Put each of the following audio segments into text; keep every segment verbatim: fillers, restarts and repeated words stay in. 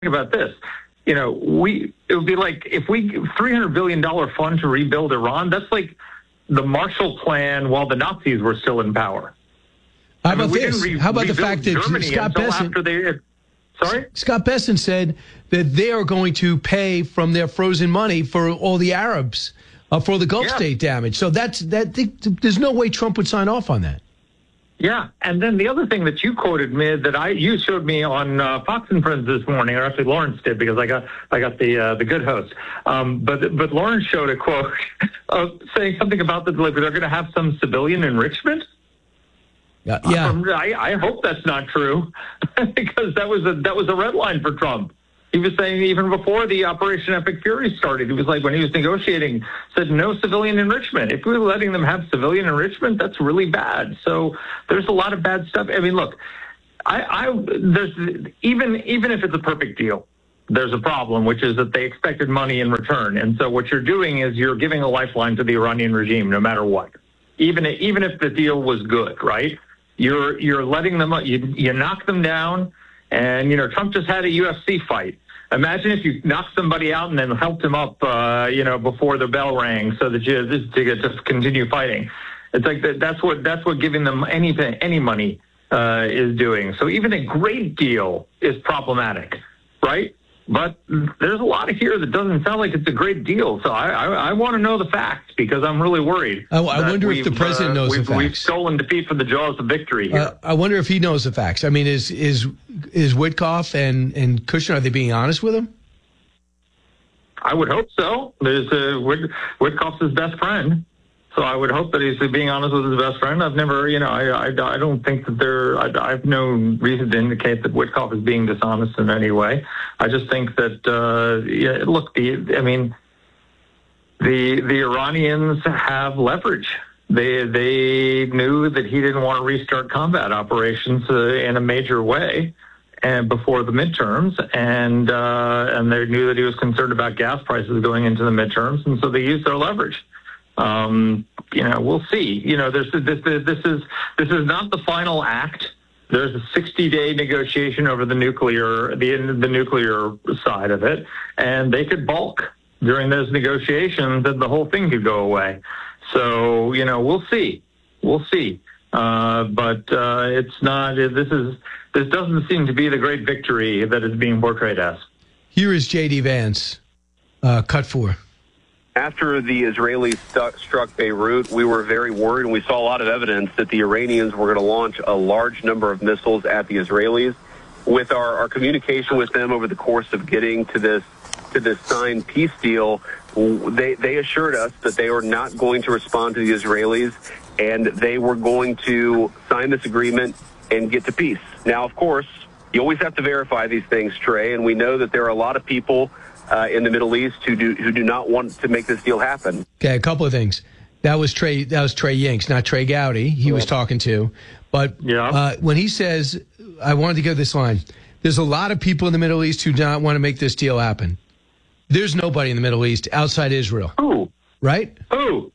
about this. You know, we it would be like if we three hundred billion dollars fund to rebuild Iran, that's like the Marshall Plan while the Nazis were still in power. How about I mean, this? Re- How about the fact that Germany Scott Bessent, they, sorry? Scott Bessent said that they are going to pay from their frozen money for all the Arabs, uh, for the Gulf yeah. state damage. So that's that. There's no way Trump would sign off on that. Yeah, and then the other thing that you quoted me that I you showed me on uh, Fox and Friends this morning, or actually Lawrence did because I got I got the uh, the good host. Um, but but Lawrence showed a quote uh, saying something about that like they're going to have some civilian enrichment. Yeah, yeah. Um, I, I hope that's not true because that was a that was a red line for Trump. He was saying even before the Operation Epic Fury started, he was like, when he was negotiating, said no civilian enrichment. If we were letting them have civilian enrichment, that's really bad. So there's a lot of bad stuff. I mean, look, I, I there's even even if it's a perfect deal, there's a problem, which is that they expected money in return. And so what you're doing is you're giving a lifeline to the Iranian regime, no matter what. Even even if the deal was good, right? You're you're letting them you you knock them down. And, you know, Trump just had a U F C fight. Imagine if you knocked somebody out and then helped him up, uh, you know, before the bell rang so that you to just continue fighting. It's like that, that's what that's what giving them anything, any money uh, is doing. So even a great deal is problematic, right? But there's a lot of here that doesn't sound like it's a great deal. So I, I, I want to know the facts because I'm really worried. I, I wonder if the president knows uh, the facts. We've stolen defeat from the jaws of victory here. Uh, I wonder if he knows the facts. I mean, is is is Witkoff and, and Kushner, are they being honest with him? I would hope so. There's uh, Whit, Witkoff's his best friend. So I would hope that he's being honest with his best friend. I've never, you know, I, I, I don't think that there, I, I have no reason to indicate that Witkoff is being dishonest in any way. I just think that, uh, yeah, look, the, I mean, the the Iranians have leverage. They they knew that he didn't want to restart combat operations uh, in a major way, and before the midterms, and uh, and they knew that he was concerned about gas prices going into the midterms, and so they used their leverage. Um, you know, we'll see. You know, there's this, this, this is this is not the final act. There's a sixty-day negotiation over the nuclear, the the nuclear side of it, and they could balk during those negotiations, and the whole thing could go away. So, you know, we'll see, we'll see. Uh, but uh, it's not. This is this doesn't seem to be the great victory that is being portrayed as. Here is J D Vance, uh, cut four. After the Israelis stu- struck Beirut, we were very worried, and we saw a lot of evidence that the Iranians were going to launch a large number of missiles at the Israelis. With our, our communication with them over the course of getting to this to this signed peace deal, they they assured us that they were not going to respond to the Israelis, and they were going to sign this agreement and get to peace. Now, of course, you always have to verify these things, Trey, and we know that there are a lot of people Uh, in the Middle East who do who do not want to make this deal happen. Okay, a couple of things. That was Trey. That was Trey Yingst, not Trey Gowdy. He yeah. was talking to, but yeah. uh, when he says, "I wanted to get this line," there's a lot of people in the Middle East who do not want to make this deal happen. There's nobody in the Middle East outside Israel. Who? Right? Who?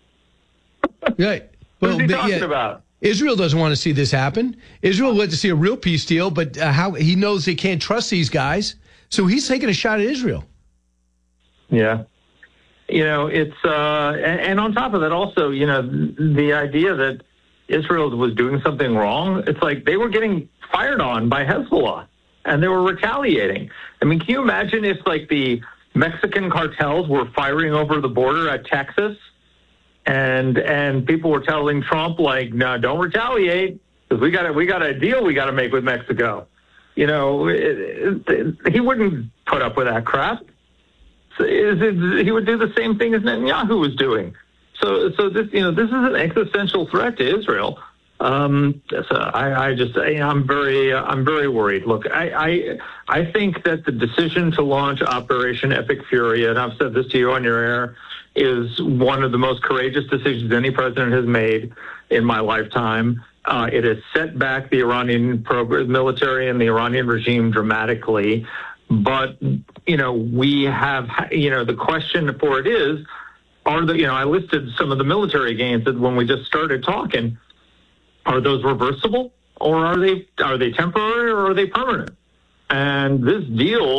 Right. Well, Who's he talking yeah, about? Israel doesn't want to see this happen. Israel would like to see a real peace deal, but uh, how he knows they can't trust these guys. So he's taking a shot at Israel. Yeah. You know, it's, uh, and, and on top of that also, you know, the idea that Israel was doing something wrong, it's like they were getting fired on by Hezbollah and they were retaliating. I mean, can you imagine if like the Mexican cartels were firing over the border at Texas and, and people were telling Trump like, no, don't retaliate because we got a, we got a deal we got to make with Mexico. You know, it, it, he wouldn't put up with that crap. So is it, he would do the same thing as Netanyahu was doing. So, so this, you know, this is an existential threat to Israel. Um, so I, I just, I, I'm very, uh, I'm very worried. Look, I, I, I think that the decision to launch Operation Epic Fury, and I've said this to you on your air, is one of the most courageous decisions any president has made in my lifetime. Uh, it has set back the Iranian program, military and the Iranian regime dramatically. But, you know, we have, you know, the question for it is, are the, you know, I listed some of the military gains that when we just started talking, are those reversible or are they, are they temporary or are they permanent? And this deal